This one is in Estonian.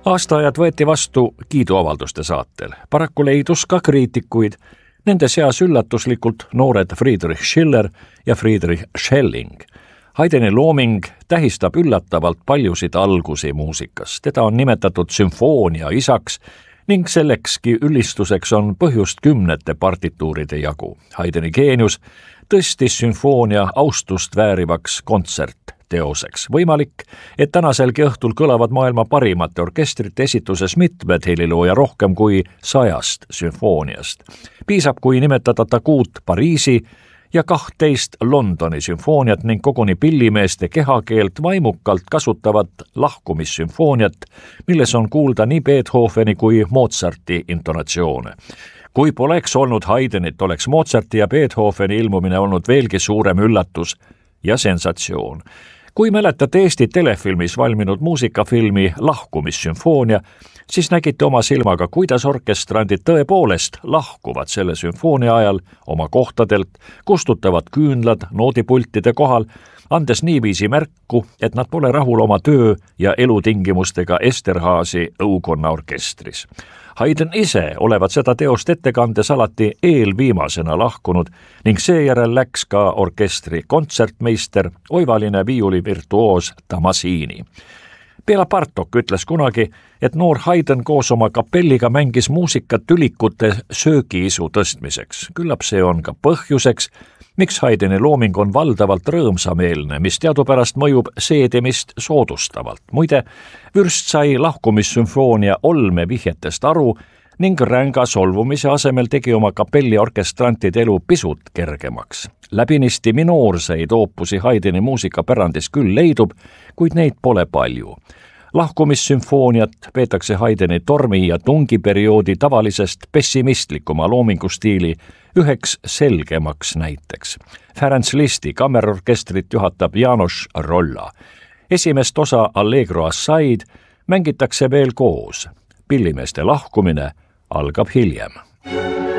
Aastaajad võeti vastu kiiduavalduste saatel. Paraku leidus ka kriitikuid, nende seas üllatuslikult noored Friedrich Schiller ja Friedrich Schelling. Haydni looming tähistab üllatavalt paljusid algusi muusikas. Teda on nimetatud sümfoonia isaks ning sellekski ülistuseks on põhjust kümnete partituuride jagu. Haydni geenius tõstis sümfoonia austust väärivaks kontsertteoseks. Võimalik, et tänaselgi õhtul kõlavad maailma parimate orkestrite esituses mitmed helilooja rohkem kui 100 sümfooniast. Piisab, kui nimetada Tagut Pariisi ja 12 Londoni sümfooniat ning koguni pillimeeste kehakeelt vaimukalt kasutavat lahkumissümfooniat, milles on kuulda nii Beethoveni kui Mozarti intonatsioone. Kui poleks olnud Haydnit, oleks Mozarti ja Beethoveni ilmumine olnud veelgi suurem üllatus ja sensatsioon. Kui mäletate Eesti telefilmis valminud muusikafilmi Lahkumissümfoonia, siis nägite oma silmaga, kuidas orkestrandid tõepoolest lahkuvad selle sümfoonia ajal oma kohtadelt, kustutavad küünlad noodipultide kohal, andes niiviisi märku, et nad pole rahul oma töö ja elutingimustega Esterhazy õukonna orkestris. Haydn ise olevat seda teost ettekandes alati eelviimasena lahkunud ning seejärel läks ka orkestri kontsertmeister, oivaline viiulivirtuoos Tomasini. Bela Bartok ütles kunagi, et noor Haydn koos oma kapelliga mängis muusikat ülikute söögiisu tõstmiseks. Küllap see on ka põhjuseks, miks Haydni looming on valdavalt rõõmsameelne, mis teadupärast mõjub seedimist soodustavalt. Muide, vürst sai lahkumissümfoonia olmevihjetest aru ning ränga solvumise asemel tegi oma kapelli orkestrantide elu pisut kergemaks. Läbinisti minoorseid oopusi Haydni muusikapärandis küll leidub, kuid neid pole palju. Lahkumissümfooniat peetakse Haydni tormi- ja tungiperioodi tavalisest pessimistlikuma loomingustiili üheks selgemaks näiteks. Ferenc Liszti kammerorkestrit juhatab János Rolla. Esimest osa Allegro Assaid mängitakse veel koos. Pillimeeste lahkumine algab hiljem.